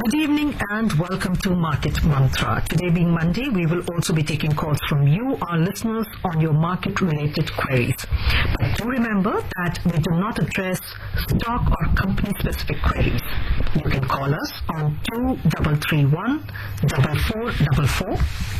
Good evening and welcome to Market Mantra. Today being Monday, we will also be taking calls from you, our listeners, on your market-related queries. But do remember that we do not address stock or company-specific queries. You can call us on 2331 4444